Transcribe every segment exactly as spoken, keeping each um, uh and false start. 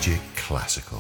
Magic Classical.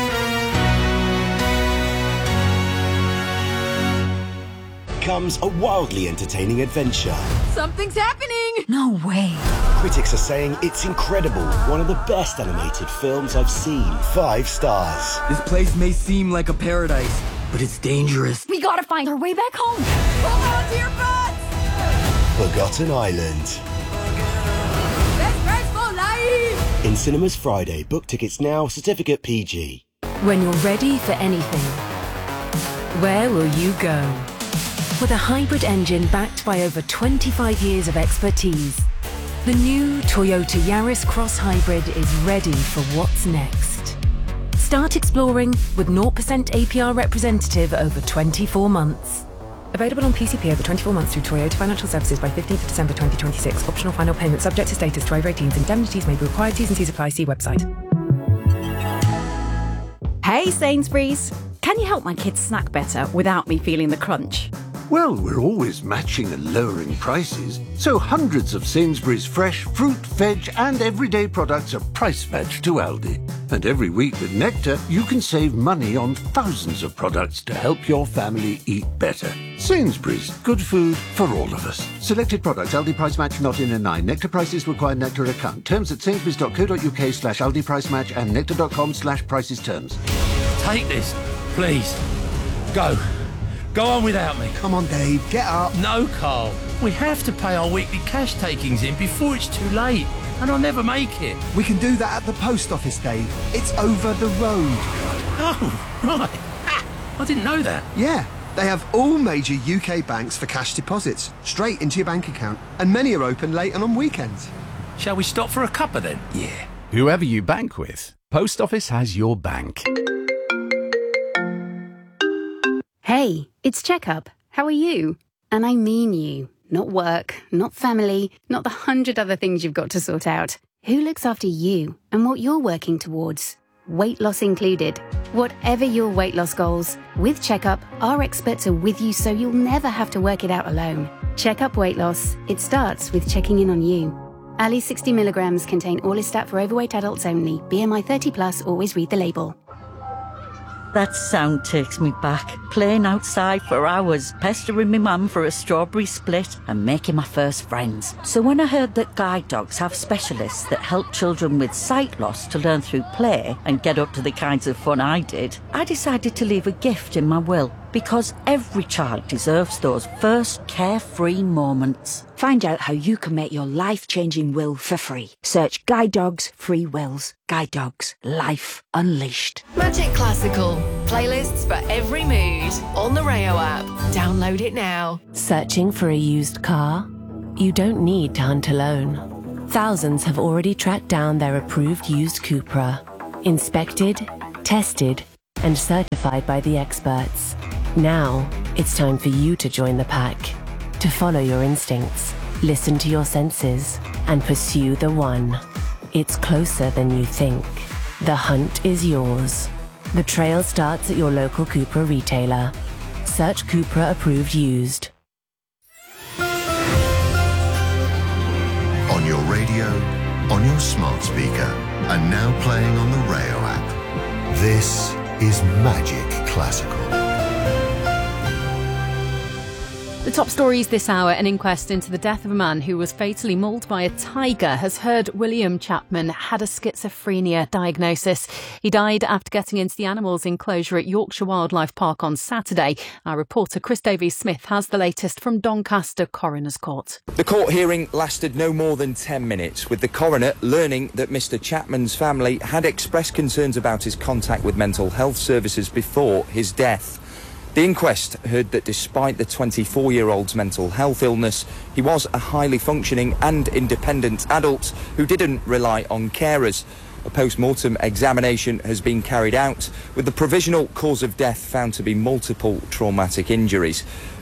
Comes a wildly entertaining adventure. Something's happening! No way. Critics are saying it's incredible. One of the best animated films I've seen. Five stars. This place may seem like a paradise, but it's dangerous. We gotta find our way back home. Hold on to your butts! Forgotten Island. Best friends for life! In cinemas Friday. Book tickets now. Certificate P G. When you're ready for anything, where will you go? With a hybrid engine backed by over twenty-five years of expertise, the new Toyota Yaris Cross Hybrid is ready for what's next. Start exploring with zero percent A P R representative over twenty-four months. Available on P C P over twenty-four months through Toyota Financial Services by fifteenth of December twenty twenty-six. Optional final payment subject to status to over eighteens. Indemnities may be required. T's and C's apply. See website. Hey, Sainsbury's. Can you help my kids snack better without me feeling the crunch? Well, we're always matching and lowering prices, so hundreds of Sainsbury's fresh fruit, veg and everyday products are price matched to Aldi. And every week with Nectar, you can save money on thousands of products to help your family eat better. Sainsbury's, good food for all of us. Selected products, Aldi price match not in a nine. Nectar prices require Nectar account. Terms at sainsbury's.co.uk slash Aldi price match and nectar.com slash prices terms. Take this, please. Go. Go on without me. Come on, Dave, get up. No, Carl. We have to pay our weekly cash takings in before it's too late, and I'll never make it. We can do that at the post office, Dave. It's over the road. Oh, right. Ah, I didn't know that. Yeah, they have all major U K banks for cash deposits, straight into your bank account, and many are open late and on weekends. Shall we stop for a cuppa then? Yeah. Whoever you bank with, Post Office has your bank. Hey, it's Checkup. How are you? And I mean you. Not work, not family, not the hundred other things you've got to sort out. Who looks after you and what you're working towards? Weight loss included. Whatever your weight loss goals, with Checkup, our experts are with you so you'll never have to work it out alone. Checkup Weight Loss. It starts with checking in on you. Ali sixty milligrams contain Orlistat for overweight adults only. B M I thirty plus, always read the label. That sound takes me back. Playing outside for hours, pestering my mum for a strawberry split and making my first friends. So when I heard that guide dogs have specialists that help children with sight loss to learn through play and get up to the kinds of fun I did, I decided to leave a gift in my will. Because every child deserves those first carefree moments. Find out how you can make your life-changing will for free. Search Guide Dogs Free Wills. Guide Dogs. Life Unleashed. Magic Classical. Playlists for every mood. On the Rayo app. Download it now. Searching for a used car? You don't need to hunt alone. Thousands have already tracked down their approved used Cupra. Inspected, tested, and certified by the experts. Now, it's time for you to join the pack. To follow your instincts, listen to your senses, and pursue the one. It's closer than you think. The hunt is yours. The trail starts at your local Cupra retailer. Search Cupra Approved Used. On your radio, on your smart speaker, and now playing on the Rayo app. This is Magic Classical. The top stories this hour: an inquest into the death of a man who was fatally mauled by a tiger has heard William Chapman had a schizophrenia diagnosis. He died after getting into the animals enclosure at Yorkshire Wildlife Park on Saturday. Our reporter Chris Davies-Smith has the latest from Doncaster Coroner's Court. The court hearing lasted no more than ten minutes, with the coroner learning that Mr Chapman's family had expressed concerns about his contact with mental health services before his death. The inquest heard that despite the twenty-four-year-old's mental health illness, he was a highly functioning and independent adult who didn't rely on carers. A post-mortem examination has been carried out, with the provisional cause of death found to be multiple traumatic injuries.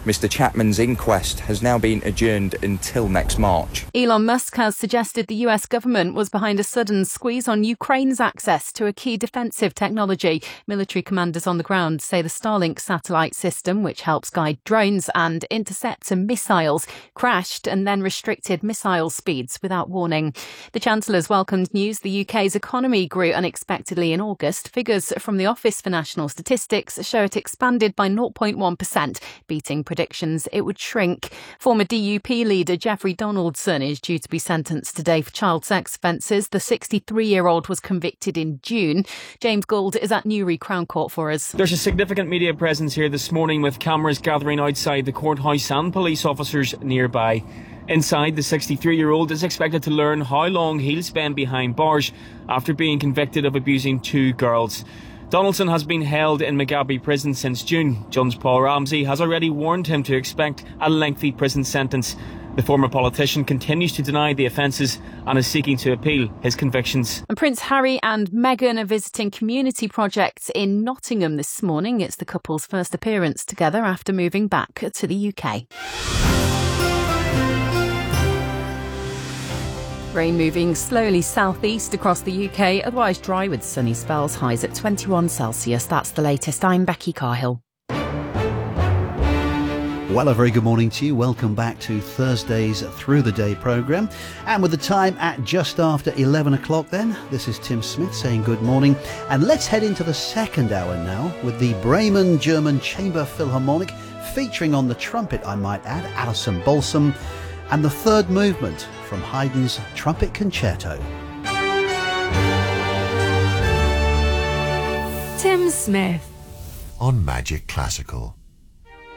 Mister Chapman's inquest has now been adjourned until next March. Elon Musk has suggested the U S government was behind a sudden squeeze on Ukraine's access to a key defensive technology. Military commanders on the ground say the Starlink satellite system, which helps guide drones and interceptor missiles, crashed and then restricted missile speeds without warning. The Chancellor's welcomed news the U K's economy grew unexpectedly in August. Figures from the Office for National Statistics show it expanded by zero point one percent, beating predictions it would shrink. Former D U P leader Jeffrey Donaldson is due to be sentenced today for child sex offences. The sixty-three-year-old was convicted in June. James Gould is at Newry Crown Court for us. There's a significant media presence here this morning with cameras gathering outside the courthouse and police officers nearby. Inside, the sixty-three-year-old is expected to learn how long he'll spend behind bars after being convicted of abusing two girls. Donaldson has been held in Mugabe prison since June. Judge Paul Ramsey has already warned him to expect a lengthy prison sentence. The former politician continues to deny the offences and is seeking to appeal his convictions. And Prince Harry and Meghan are visiting community projects in Nottingham this morning. It's the couple's first appearance together after moving back to the U K. Rain moving slowly southeast across the U K, otherwise dry with sunny spells, highs at twenty-one Celsius. That's the latest. I'm Becky Carhill. Well, a very good morning to you. Welcome back to Thursday's Through the Day programme. And with the time at just after eleven o'clock then, this is Tim Smith saying good morning. And let's head into the second hour now with the Bremen German Chamber Philharmonic, featuring on the trumpet, I might add, Alison Balsam, and the third movement from Haydn's Trumpet Concerto. Tim Smith on Magic Classical.